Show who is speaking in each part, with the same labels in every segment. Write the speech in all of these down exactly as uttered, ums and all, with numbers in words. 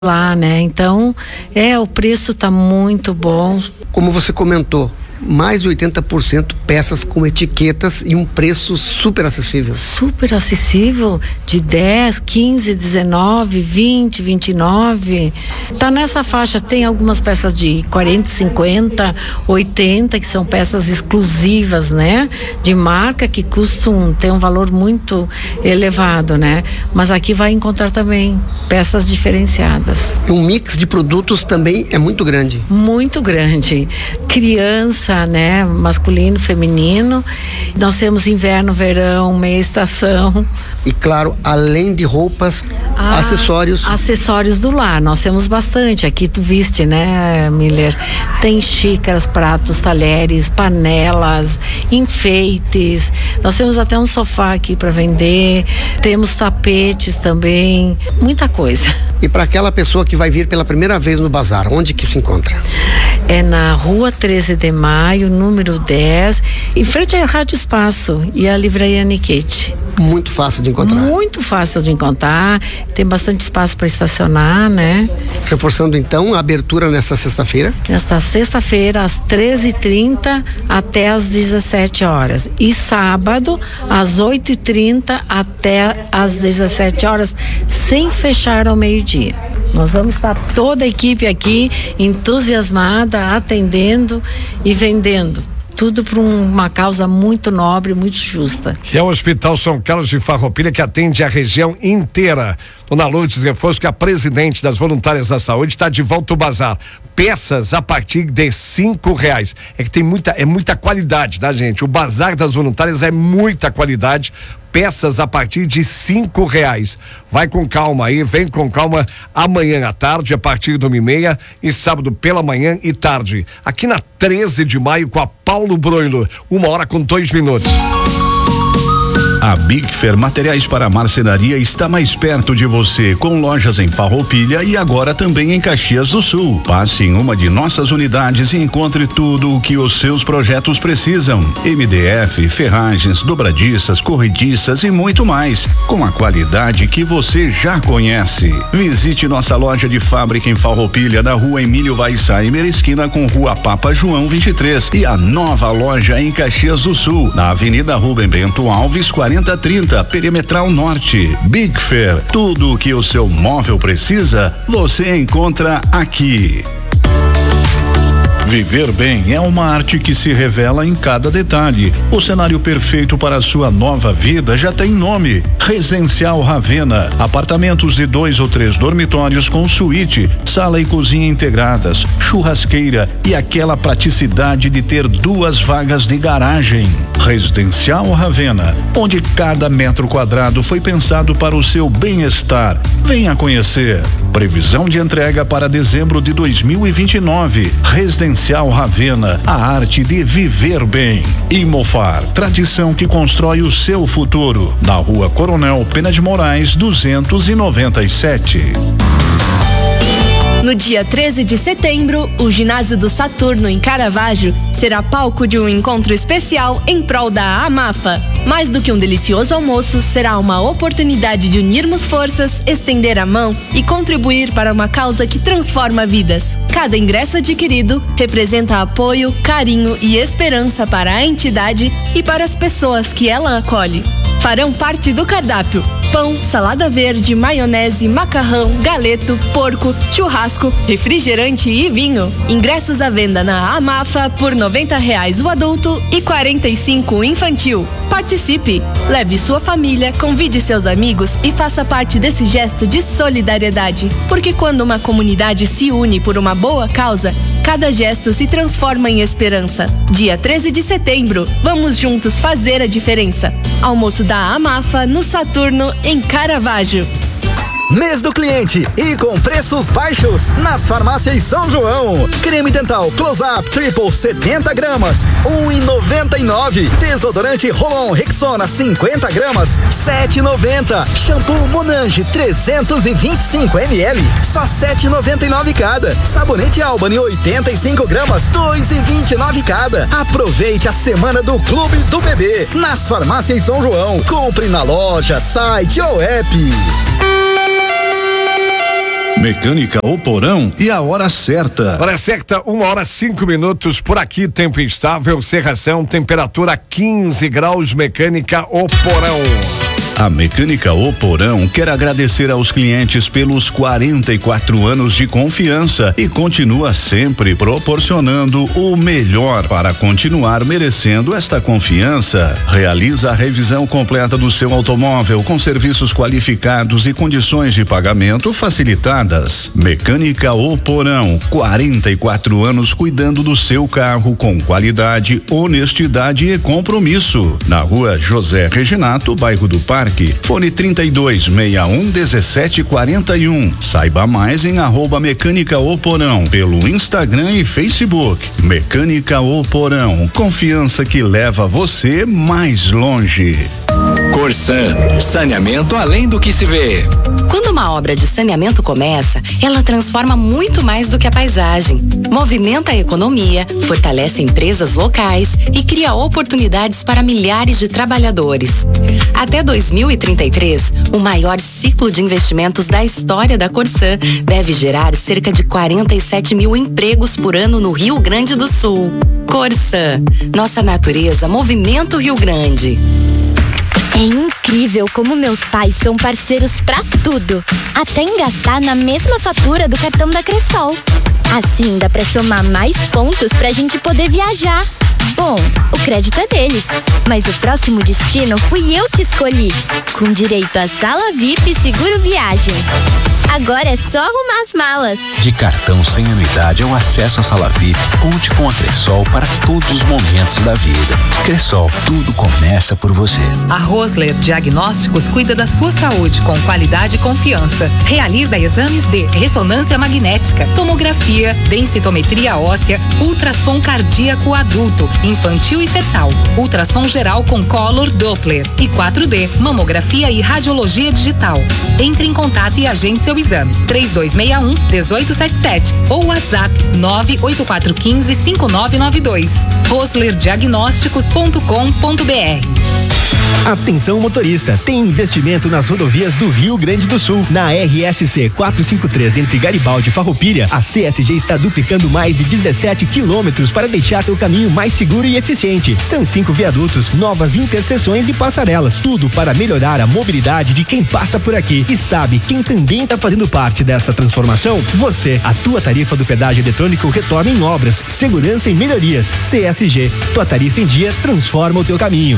Speaker 1: lá, né? Então, é, o preço tá muito bom.
Speaker 2: Como você comentou, mais de oitenta por cento peças com etiquetas e um preço super acessível.
Speaker 1: Super acessível, de dez, quinze, dezenove, vinte, vinte e nove. Tá nessa faixa, tem algumas peças de quarenta, cinquenta, oitenta, que são peças exclusivas, né? De marca, que custam, tem um valor muito elevado, né? Mas aqui vai encontrar também peças diferenciadas.
Speaker 2: E um mix de produtos também é muito grande.
Speaker 1: Muito grande. Criança, né, masculino, feminino. Nós temos inverno, verão, meia estação.
Speaker 2: E claro, além de roupas, ah, acessórios.
Speaker 1: Acessórios do lar, nós temos bastante. Aqui tu viste, né, Miller? Tem xícaras, pratos, talheres, panelas, enfeites. Nós temos até um sofá aqui para vender. Temos tapetes também, muita coisa.
Speaker 2: E para aquela pessoa que vai vir pela primeira vez no bazar, onde que se encontra?
Speaker 1: É na rua treze de maio, número dez, em frente à Rádio Espaço e à Livraria Niquete.
Speaker 2: Muito fácil de encontrar.
Speaker 1: Muito fácil de encontrar, tem bastante espaço para estacionar, né?
Speaker 2: Reforçando então a abertura nessa sexta-feira?
Speaker 1: Nesta sexta-feira, às treze e trinta até às dezessete horas. E sábado, às oito e trinta até às dezessete horas, sem fechar ao meio-dia. Nós vamos estar toda a equipe aqui entusiasmada, atendendo e vendendo. Tudo por uma causa muito nobre, muito justa.
Speaker 3: Que é o Hospital São Carlos de Farroupilha, que atende a região inteira. Dona Lourdes Reforço, que é a presidente das Voluntárias da Saúde, está de volta ao bazar. Peças a partir de cinco reais. É que tem muita, é muita qualidade, tá, gente? O bazar das voluntárias é muita qualidade. Peças a partir de cinco reais. Vai com calma aí, vem com calma amanhã à tarde, a partir do uma e meia, e sábado pela manhã e tarde. Aqui na treze de maio com a Paulo Broilo, uma hora com dois minutos.
Speaker 4: A Bigfer Materiais para Marcenaria está mais perto de você, com lojas em Farroupilha e agora também em Caxias do Sul. Passe em uma de nossas unidades e encontre tudo o que os seus projetos precisam. M D F, ferragens, dobradiças, corrediças e muito mais, com a qualidade que você já conhece. Visite nossa loja de fábrica em Farroupilha, na rua Emílio Weissheimer, esquina com rua Papa João vinte e três, e a nova loja em Caxias do Sul, na Avenida Rubem Bento Alves, quarenta trinta, Perimetral Norte. Bigfer, tudo o que o seu móvel precisa, você encontra aqui. Viver bem é uma arte que se revela em cada detalhe. O cenário perfeito para a sua nova vida já tem nome: Residencial Ravena. Apartamentos de dois ou três dormitórios com suíte, sala e cozinha integradas, churrasqueira e aquela praticidade de ter duas vagas de garagem. Residencial Ravena, onde cada metro quadrado foi pensado para o seu bem-estar. Venha conhecer. Previsão de entrega para dezembro de dois mil e vinte e nove. Residencial Ravena, a arte de viver bem. Imofar, tradição que constrói o seu futuro. Na rua Coronel Pena de Moraes, duzentos e noventa e sete.
Speaker 5: No dia treze de setembro, o Ginásio do Saturno, em Caravaggio, será palco de um encontro especial em prol da AMAFA. Mais do que um delicioso almoço, será uma oportunidade de unirmos forças, estender a mão e contribuir para uma causa que transforma vidas. Cada ingresso adquirido representa apoio, carinho e esperança para a entidade e para as pessoas que ela acolhe. Farão parte do cardápio: pão, salada verde, maionese, macarrão, galeto, porco, churrasco, refrigerante e vinho. Ingressos à venda na AMAFA por noventa reais o adulto e quarenta e cinco o infantil. Participe, leve sua família, convide seus amigos e faça parte desse gesto de solidariedade. Porque quando uma comunidade se une por uma boa causa, cada gesto se transforma em esperança. Dia treze de setembro, vamos juntos fazer a diferença. Almoço da AMAFA no Saturno, em Caravaggio.
Speaker 6: Mês do cliente e com preços baixos nas farmácias São João. Creme dental Close-Up Triple setenta gramas, um e noventa e nove. Desodorante Rolon Rexona cinquenta gramas, sete e noventa. Shampoo Monange trezentos e vinte e cinco mililitros, só sete e noventa e nove cada. Sabonete Albany oitenta e cinco gramas, dois e vinte e nove cada. Aproveite a semana do Clube do Bebê nas farmácias São João. Compre na loja, site ou app.
Speaker 4: Mecânica O Porão e a hora certa.
Speaker 3: Hora certa, uma hora cinco minutos por aqui, tempo instável, cerração, temperatura quinze graus, Mecânica O Porão.
Speaker 4: A Mecânica O Porão quer agradecer aos clientes pelos quarenta e quatro anos de confiança e continua sempre proporcionando o melhor para continuar merecendo esta confiança. Realiza a revisão completa do seu automóvel com serviços qualificados e condições de pagamento facilitadas. Mecânica O Porão, quarenta e quatro anos cuidando do seu carro com qualidade, honestidade e compromisso. Na rua José Reginato, bairro do Parque. Fone trinta e dois, sessenta e um, dezessete quarenta e um. Saiba mais em arroba Mecânica O Porão pelo Instagram e Facebook. Mecânica O Porão, confiança que leva você mais longe.
Speaker 7: Corsan, saneamento além do que se vê.
Speaker 8: Quando uma obra de saneamento começa, ela transforma muito mais do que a paisagem. Movimenta a economia, fortalece empresas locais e cria oportunidades para milhares de trabalhadores. Até dois mil e trinta e três, o maior ciclo de investimentos da história da Corsan deve gerar cerca de quarenta e sete mil empregos por ano no Rio Grande do Sul. Corsan, nossa natureza movimenta o Rio Grande.
Speaker 9: É incrível como meus pais são parceiros pra tudo, até em gastar na mesma fatura do cartão da Cressol. Assim dá pra somar mais pontos pra gente poder viajar. Bom, o crédito é deles, mas o próximo destino fui eu que escolhi, com direito a sala V I P e seguro viagem. Agora é só arrumar as malas.
Speaker 10: De cartão sem anuidade ao acesso à sala V I P, conte com a Cressol para todos os momentos da vida. Cressol, tudo começa por você.
Speaker 11: A Rosler Diagnósticos cuida da sua saúde com qualidade e confiança. Realiza exames de ressonância magnética, tomografia, densitometria óssea, ultrassom cardíaco adulto, infantil e fetal, ultrassom geral com Color Doppler e quatro D, mamografia e radiologia digital. Entre em contato e agende seu exame. três dois seis um, um oito sete sete ou WhatsApp nove oito quatro um cinco, cinco nove nove dois. rosler diagnósticos ponto com ponto br.
Speaker 12: Atenção motorista, tem investimento nas rodovias do Rio Grande do Sul. Na R S C quatrocentos e cinquenta e três entre Garibaldi e Farroupilha, a C S G está duplicando mais de dezessete quilômetros para deixar teu caminho mais seguro e eficiente. São cinco viadutos, novas interseções e passarelas, tudo para melhorar a mobilidade de quem passa por aqui. E sabe quem também está fazendo parte desta transformação? Você. A tua tarifa do pedágio eletrônico retorna em obras, segurança e melhorias. C S G, tua tarifa em dia transforma o teu caminho.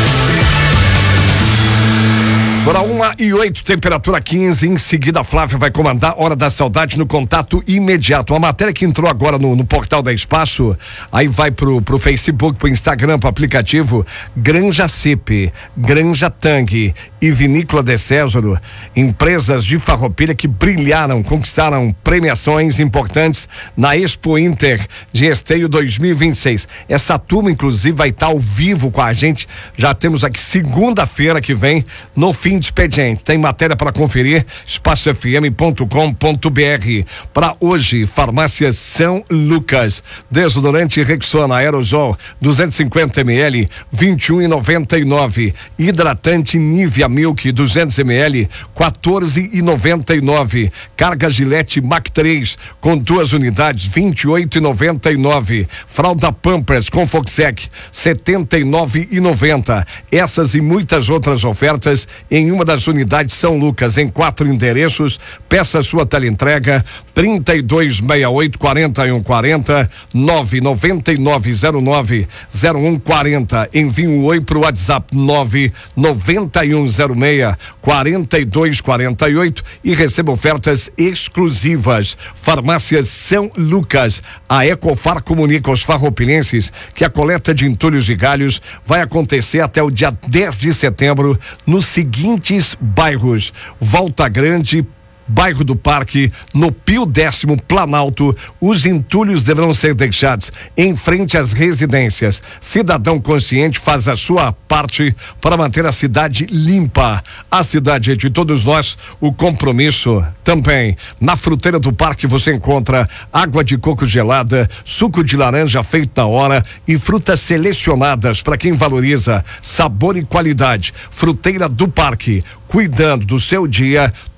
Speaker 3: Bora uma e oito, temperatura quinze. Em seguida, a Flávia vai comandar Hora da Saudade no contato imediato. Uma matéria que entrou agora no, no portal da Espaço, aí vai pro, pro Facebook, pro Instagram, pro aplicativo. Granja Cip, Granja Tang e Vinícola de Césaro, empresas de Farroupilha que brilharam, conquistaram premiações importantes na Expo Inter de Esteio dois mil e vinte e seis. Essa turma, inclusive, vai estar ao vivo com a gente. Já temos aqui segunda-feira que vem, no fim de expediente. Tem matéria para conferir, espaço f m ponto com ponto b r. Para hoje, Farmácia São Lucas, desodorante Rexona Aerosol duzentos e cinquenta mililitros, vinte e um e noventa e nove. Hidratante Nivea Milk duzentos mililitros, quatorze e noventa e nove. Carga Gillette Mac três com duas unidades, vinte e oito e noventa e nove. Fralda Pampers com Foxec, setenta e nove e noventa. Essas e muitas outras ofertas em uma das unidades São Lucas, em quatro endereços. Peça sua teleentrega trinta e dois sessenta e oito, quarenta e um quarenta, nove noventa e nove zero nove zero um quarenta. Envie um oi pro WhatsApp nove noventa e um zero seis, quarenta e dois quarenta e oito e receba ofertas exclusivas. Farmácia São Lucas. A Ecofar comunica aos farroupilenses que a coleta de entulhos de galhos vai acontecer até o dia dez de setembro nos seguintes bairros: Volta Grande, Bairro do Parque, no Pio Décimo, Planalto. Os entulhos deverão ser deixados em frente às residências. Cidadão consciente faz a sua parte para manter a cidade limpa. A cidade é de todos nós, o compromisso também. Na Fruteira do Parque você encontra água de coco gelada, suco de laranja feito na hora e frutas selecionadas para quem valoriza sabor e qualidade. Fruteira do Parque, cuidando do seu dia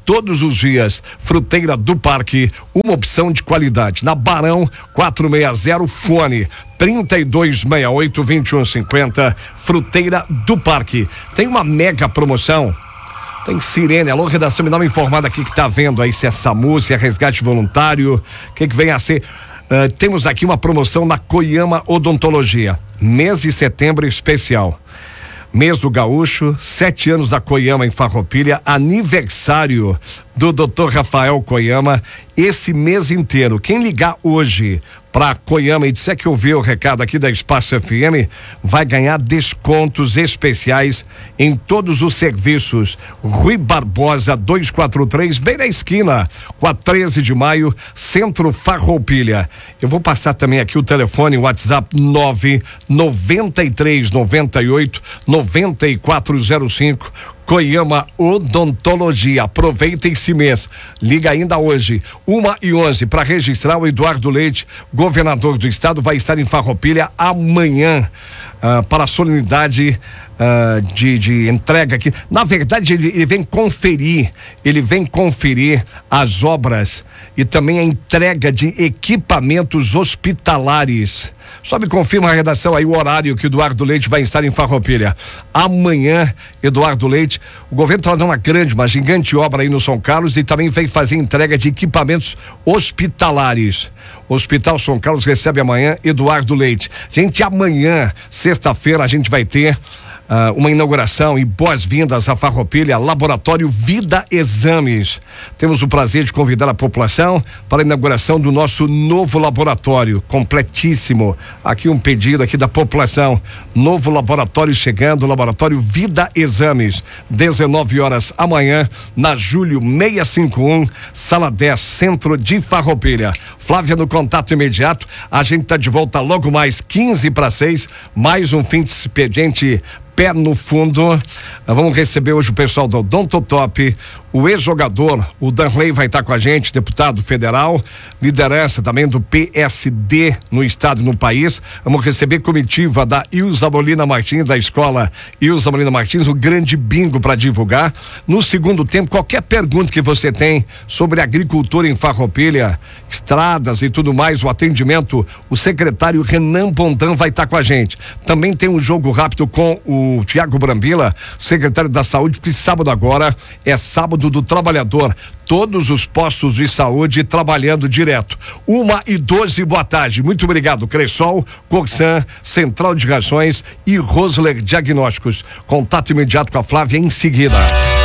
Speaker 3: todos os dias. Fruteira do Parque, uma opção de qualidade. Na Barão quatrocentos e sessenta, fone trinta e dois sessenta e oito, vinte e um cinquenta. Fruteira do Parque. Tem uma mega promoção. Tem sirene. Alô, redação, me dá uma informada aqui que tá vendo aí se é SAMU, se é resgate voluntário, o que que vem a ser. Uh, temos aqui uma promoção na Koyama Odontologia. Mês de setembro especial. Mês do Gaúcho, sete anos da Koyama em Farroupilha, aniversário do doutor Rafael Koyama, esse mês inteiro. Quem ligar hoje para Koyama e disser que ouviu o recado aqui da Espaço F M, vai ganhar descontos especiais em todos os serviços. Rui Barbosa duzentos e quarenta e três, bem na esquina, com a treze de maio, Centro Farroupilha. Eu vou passar também aqui o telefone, o WhatsApp nove nove três nove oito nove quatro zero cinco. Koyama Odontologia. Aproveita esse mês. Liga ainda hoje, uma e onze, para registrar. O Eduardo Leite, governador do estado, vai estar em Farroupilha amanhã uh, para a solenidade uh, de, de entrega aqui. Na verdade, ele, ele vem conferir, ele vem conferir as obras e também a entrega de equipamentos hospitalares. Só me confirma a redação aí o horário que Eduardo Leite vai estar em Farroupilha. Amanhã, Eduardo Leite, o governo está fazendo uma grande, uma gigante obra aí no São Carlos e também vem fazer entrega de equipamentos hospitalares. O Hospital São Carlos recebe amanhã Eduardo Leite. Gente, amanhã, sexta-feira, a gente vai ter Uh, uma inauguração e boas-vindas à Farroupilha, Laboratório Vida Exames. Temos o prazer de convidar a população para a inauguração do nosso novo laboratório, completíssimo. Aqui um pedido aqui da população, novo laboratório chegando, Laboratório Vida Exames, dezenove horas amanhã, na Júlio seiscentos e cinquenta e um, sala dez, centro de Farroupilha. Flávia no contato imediato, a gente está de volta logo mais quinze para seis, mais um fim de expediente pé no fundo. Vamos receber hoje o pessoal do Odontotop, o ex-jogador, o Danley vai estar com a gente, deputado federal, liderança também do P S D no estado e no país. Vamos receber comitiva da Ilza Molina Martins, da escola Ilza Molina Martins, o grande bingo para divulgar. No segundo tempo, qualquer pergunta que você tem sobre agricultura em Farroupilha, estradas e tudo mais, o atendimento, o secretário Renan Bondan vai estar com a gente. Também tem um jogo rápido com o o Tiago Brambila, secretário da Saúde, porque sábado agora é sábado do trabalhador. Todos os postos de saúde trabalhando direto. Uma e doze, boa tarde. Muito obrigado. Cressol, Corsan, Central de Rações e Rosler Diagnósticos. Contato imediato com a Flávia em seguida.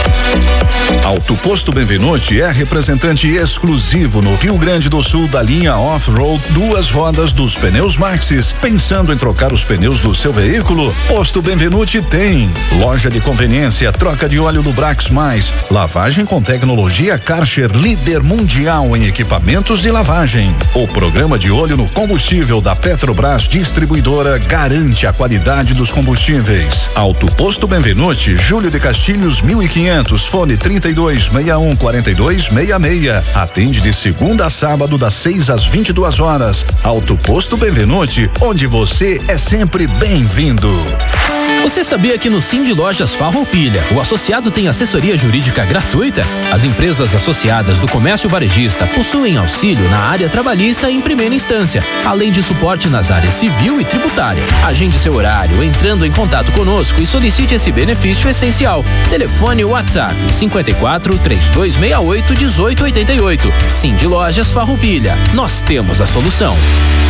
Speaker 4: Auto Posto Benvenuti é representante exclusivo no Rio Grande do Sul da linha Off-Road duas rodas dos pneus Maxxis. Pensando em trocar os pneus do seu veículo? Posto Benvenuti tem. Loja de conveniência, troca de óleo do Brax Mais, lavagem com tecnologia Karcher, líder mundial em equipamentos de lavagem. O programa de óleo no combustível da Petrobras Distribuidora garante a qualidade dos combustíveis. Auto Posto Benvenuti, Júlio de Castilhos mil e quinhentos, fone trinta e dois, sessenta e um, quarenta e dois, sessenta e seis. Atende de segunda a sábado das seis às vinte e duas horas. Auto Posto Benvenuti, onde você é sempre bem-vindo.
Speaker 13: Você sabia que no Cindy Lojas Farroupilha, o associado tem assessoria jurídica gratuita? As empresas associadas do comércio varejista possuem auxílio na área trabalhista em primeira instância, além de suporte nas áreas civil e tributária. Agende seu horário entrando em contato conosco e solicite esse benefício essencial. Telefone WhatsApp cinquenta e quatro, trinta e dois sessenta e oito, dezoito oitenta e oito. Cindy Lojas Farroupilha. Nós temos a solução.